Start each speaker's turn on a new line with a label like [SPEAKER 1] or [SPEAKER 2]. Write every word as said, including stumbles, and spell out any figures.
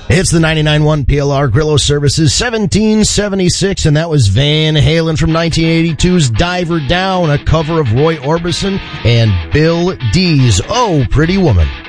[SPEAKER 1] It's the ninety-nine point one P L R Grillo Services, seventeen seventy-six, and that was Van Halen from nineteen eighty-two's Diver Down, a cover of Roy Orbison and Bill Dees' Oh, Pretty Woman.